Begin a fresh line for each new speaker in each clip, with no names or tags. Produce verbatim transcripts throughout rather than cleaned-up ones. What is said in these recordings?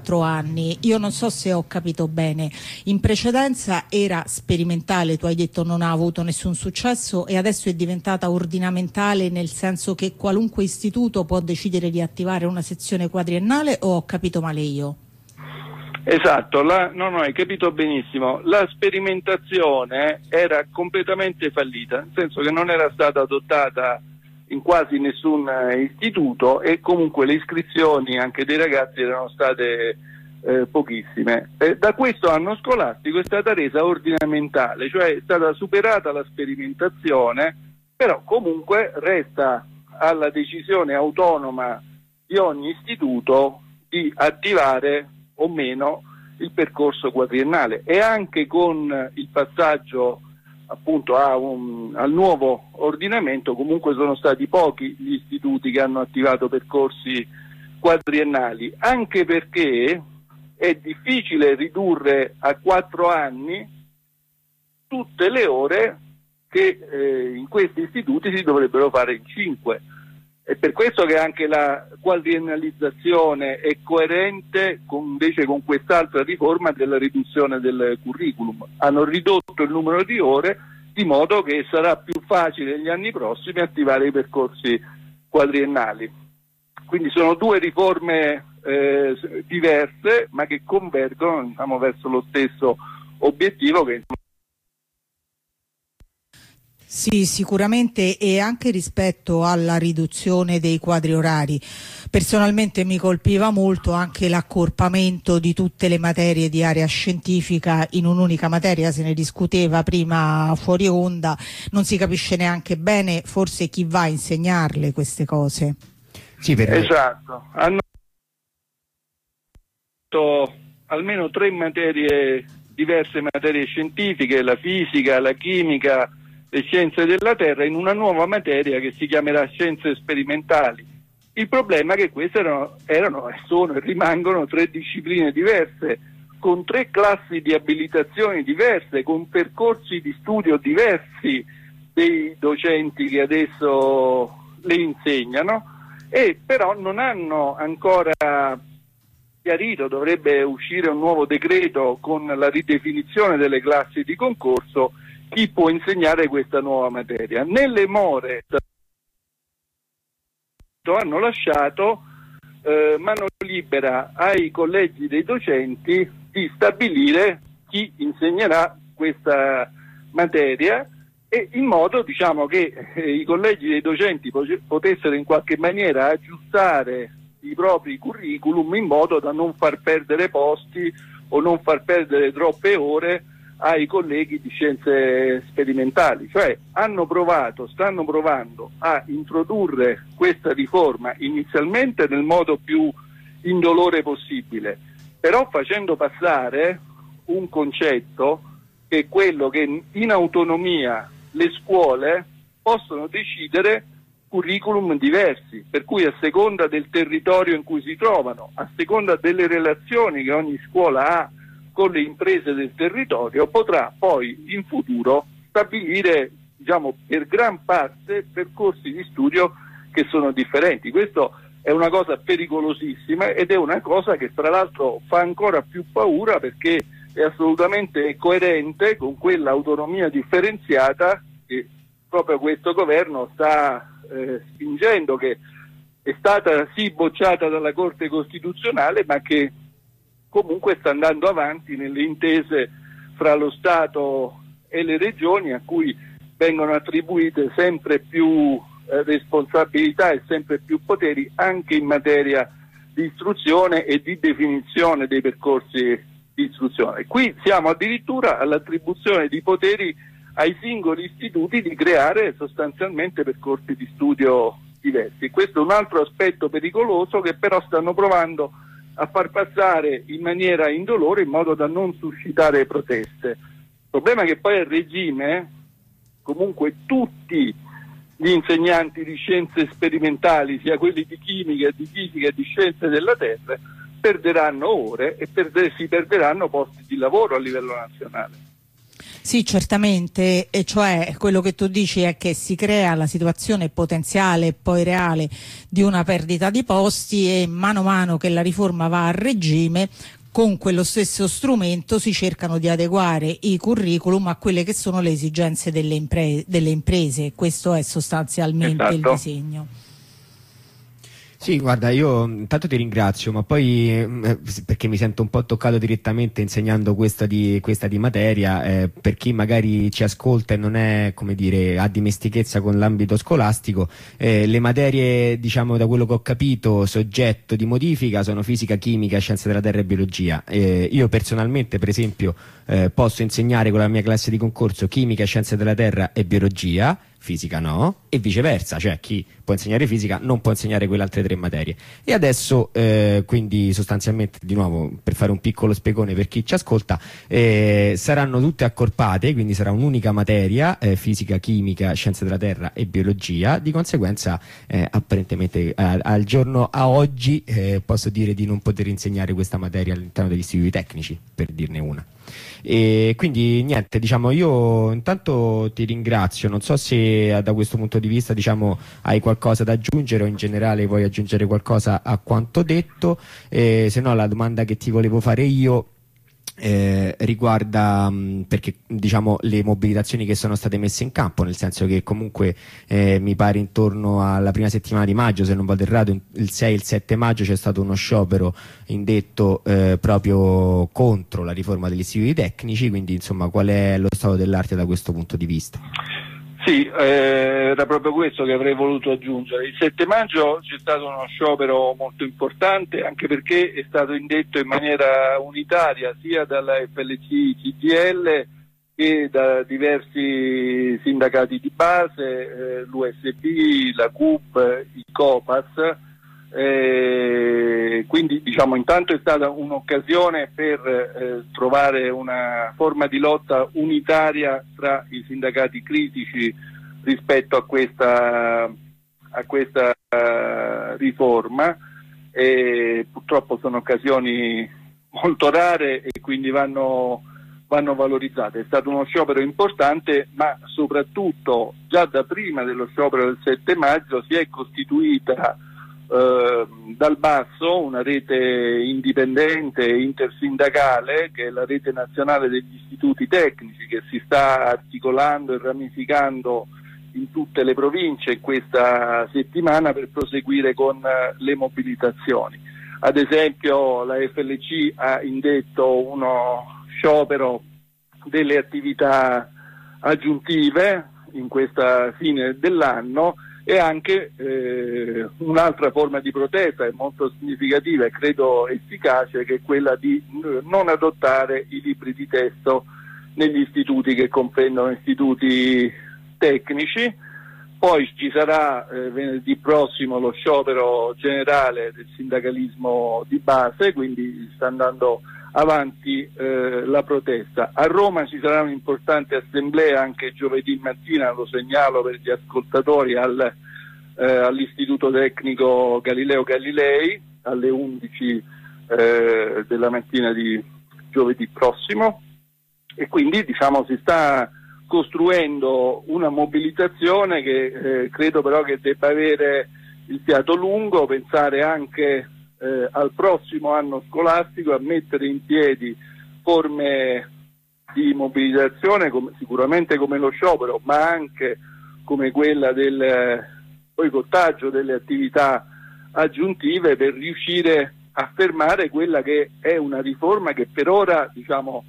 anni. Io non so se ho capito bene, in precedenza era sperimentale, tu hai detto non ha avuto nessun successo, e adesso è diventata ordinamentale, nel senso che qualunque istituto può decidere di attivare una sezione quadriennale, o ho capito male io?
Esatto, la, no, no, hai capito benissimo. La sperimentazione era completamente fallita, nel senso che non era stata adottata in quasi nessun istituto, e comunque le iscrizioni anche dei ragazzi erano state eh, pochissime. Eh, da questo anno scolastico è stata resa ordinamentale, cioè è stata superata la sperimentazione, però comunque resta alla decisione autonoma di ogni istituto di attivare o meno il percorso quadriennale, e anche con il passaggio appunto a un, al nuovo ordinamento comunque sono stati pochi gli istituti che hanno attivato percorsi quadriennali, anche perché è difficile ridurre a quattro anni tutte le ore che eh, in questi istituti si dovrebbero fare in cinque. È per questo che anche la quadriennalizzazione è coerente con, invece con quest'altra riforma della riduzione del curriculum. Hanno ridotto il numero di ore, di modo che sarà più facile negli anni prossimi attivare i percorsi quadriennali. Quindi sono due riforme eh, diverse, ma che convergono, diciamo, verso lo stesso obiettivo, che
Sì, sicuramente, e anche rispetto alla riduzione dei quadri orari. Personalmente mi colpiva molto anche l'accorpamento di tutte le materie di area scientifica in un'unica materia, se ne discuteva prima fuori onda, non si capisce neanche bene forse chi va a insegnarle queste cose.
Sì, per... Esatto, hanno almeno tre materie, diverse materie scientifiche, la fisica, la chimica, le scienze della terra, in una nuova materia che si chiamerà scienze sperimentali. Il problema è che queste erano, erano e sono e rimangono tre discipline diverse, con tre classi di abilitazioni diverse, con percorsi di studio diversi dei docenti che adesso le insegnano, e però non hanno ancora chiarito, dovrebbe uscire un nuovo decreto con la ridefinizione delle classi di concorso, chi può insegnare questa nuova materia. Nelle more hanno lasciato eh, mano libera ai collegi dei docenti di stabilire chi insegnerà questa materia, e in modo, diciamo, che eh, i collegi dei docenti potessero in qualche maniera aggiustare i propri curriculum in modo da non far perdere posti o non far perdere troppe ore ai colleghi di scienze sperimentali. Cioè hanno provato, stanno provando a introdurre questa riforma inizialmente nel modo più indolore possibile, però facendo passare un concetto che è quello che in autonomia le scuole possono decidere curriculum diversi, per cui a seconda del territorio in cui si trovano, a seconda delle relazioni che ogni scuola ha con le imprese del territorio, potrà poi in futuro stabilire, diciamo, per gran parte percorsi di studio che sono differenti. Questo è una cosa pericolosissima, ed è una cosa che tra l'altro fa ancora più paura, perché è assolutamente coerente con quella autonomia differenziata che proprio questo governo sta eh, spingendo, che è stata sì bocciata dalla Corte Costituzionale, ma che comunque sta andando avanti nelle intese fra lo Stato e le regioni, a cui vengono attribuite sempre più eh, responsabilità e sempre più poteri anche in materia di istruzione e di definizione dei percorsi di istruzione. Qui siamo addirittura all'attribuzione di poteri ai singoli istituti di creare sostanzialmente percorsi di studio diversi. Questo è un altro aspetto pericoloso che però stanno provando a far passare in maniera indolore, in modo da non suscitare proteste. Il problema è che poi a regime comunque tutti gli insegnanti di scienze sperimentali, sia quelli di chimica, di fisica e di scienze della terra, perderanno ore e perde- si perderanno posti di lavoro a livello nazionale.
Sì, certamente, e cioè quello che tu dici è che si crea la situazione potenziale e poi reale di una perdita di posti, e mano a mano che la riforma va a regime, con quello stesso strumento si cercano di adeguare i curriculum a quelle che sono le esigenze delle, impre- delle imprese. Questo è sostanzialmente esatto. il disegno.
Sì, guarda, io intanto ti ringrazio, ma poi eh, perché mi sento un po' toccato direttamente insegnando questa di, questa di materia, eh, per chi magari ci ascolta e non è, come dire, ha dimestichezza con l'ambito scolastico, eh, le materie, diciamo, da quello che ho capito, soggetto di modifica sono fisica, chimica, scienze della terra e biologia. Eh, io personalmente, per esempio, eh, posso insegnare con la mia classe di concorso chimica, scienze della terra e biologia, fisica no, e viceversa, cioè chi può insegnare fisica non può insegnare quelle altre tre materie. E adesso eh, quindi sostanzialmente, di nuovo, per fare un piccolo spiegone per chi ci ascolta, eh, saranno tutte accorpate, quindi sarà un'unica materia, eh, fisica, chimica, scienze della terra e biologia. Di conseguenza eh, apparentemente a, al giorno a oggi eh, posso dire di non poter insegnare questa materia all'interno degli istituti tecnici, per dirne una. E quindi niente, diciamo, io intanto ti ringrazio, non so se da questo punto di vista, diciamo, hai qualcosa da aggiungere o in generale vuoi aggiungere qualcosa a quanto detto, eh, se no la domanda che ti volevo fare io Eh, riguarda mh, perché diciamo le mobilitazioni che sono state messe in campo, nel senso che comunque eh, mi pare intorno alla prima settimana di maggio, se non vado errato, il sei e il sette maggio c'è stato uno sciopero indetto eh, proprio contro la riforma degli istituti tecnici, quindi insomma qual è lo stato dell'arte da questo punto di vista?
Sì, eh, era proprio questo che avrei voluto aggiungere. Il sette maggio c'è stato uno sciopero molto importante, anche perché è stato indetto in maniera unitaria sia dalla F L C C G I L che da diversi sindacati di base, eh, l'U S B, la C U P, i COPAS. Eh, quindi diciamo intanto è stata un'occasione per eh, trovare una forma di lotta unitaria tra i sindacati critici rispetto a questa, a questa uh, riforma, e purtroppo sono occasioni molto rare e quindi vanno, vanno valorizzate. È stato uno sciopero importante, ma soprattutto già da prima dello sciopero del sette maggio si è costituita Uh, dal basso una rete indipendente e intersindacale, che è la rete nazionale degli istituti tecnici, che si sta articolando e ramificando in tutte le province questa settimana per proseguire con uh, le mobilitazioni. Ad esempio la F L C ha indetto uno sciopero delle attività aggiuntive in questa fine dell'anno, e anche eh, un'altra forma di protesta è molto significativa e credo efficace, che è quella di eh, non adottare i libri di testo negli istituti che comprendono istituti tecnici. Poi ci sarà eh, venerdì prossimo lo sciopero generale del sindacalismo di base, quindi sta andando avanti eh, la protesta. A Roma ci sarà un'importante assemblea anche giovedì mattina, lo segnalo per gli ascoltatori, al, eh, all'Istituto Tecnico Galileo Galilei alle undici eh, della mattina di giovedì prossimo, e quindi diciamo si sta costruendo una mobilitazione che eh, credo però che debba avere il fiato lungo, pensare anche Eh, al prossimo anno scolastico, a mettere in piedi forme di mobilitazione come, sicuramente come lo sciopero, ma anche come quella del eh, boicottaggio delle attività aggiuntive, per riuscire a fermare quella che è una riforma che per ora diciamo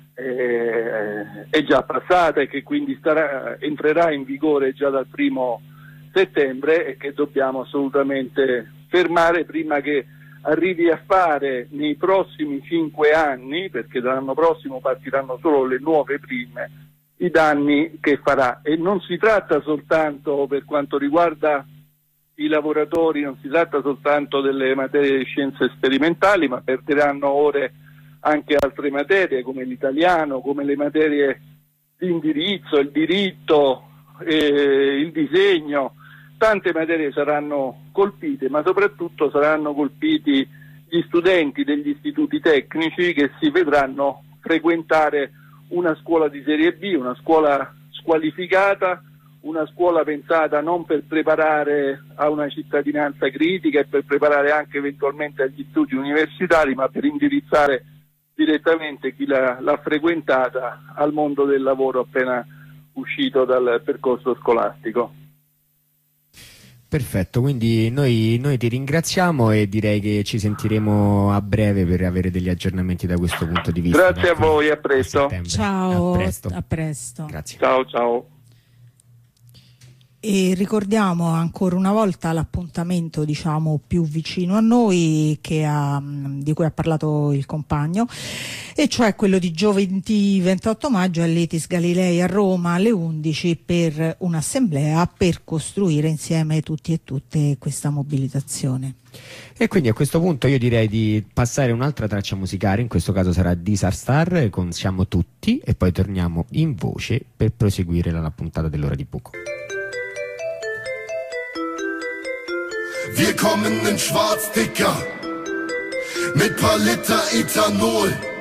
eh, è già passata e che quindi starà, entrerà in vigore già dal primo settembre, e che dobbiamo assolutamente fermare prima che arrivi a fare nei prossimi cinque anni, perché dall'anno prossimo partiranno solo le nuove prime, i danni che farà. E non si tratta soltanto, per quanto riguarda i lavoratori, non si tratta soltanto delle materie di scienze sperimentali, ma perderanno ore anche altre materie come l'italiano, come le materie di indirizzo, il diritto, eh, il disegno. Tante materie saranno colpite, ma soprattutto saranno colpiti gli studenti degli istituti tecnici, che si vedranno frequentare una scuola di serie B, una scuola squalificata, una scuola pensata non per preparare a una cittadinanza critica e per preparare anche eventualmente agli studi universitari, ma per indirizzare direttamente chi l'ha, l'ha frequentata al mondo del lavoro appena uscito dal percorso scolastico.
Perfetto, quindi noi, noi ti ringraziamo e direi che ci sentiremo a breve per avere degli aggiornamenti da questo punto di vista.
Grazie a voi, a presto.
A
Ciao,
a presto.
a presto.
Grazie.
Ciao, ciao.
E ricordiamo ancora una volta l'appuntamento, diciamo, più vicino a noi che ha, di cui ha parlato il compagno, e cioè quello di giovedì ventotto maggio all'Etis Galilei a Roma alle undici per un'assemblea per costruire insieme tutti e tutte questa mobilitazione.
E quindi a questo punto io direi di passare un'altra traccia musicale, in questo caso sarà di Sarstar con Siamo Tutti, e poi torniamo in voce per proseguire la puntata dell'Ora di Buco.
Wir kommen in schwarz, Dicker, mit paar Liter Ethanol.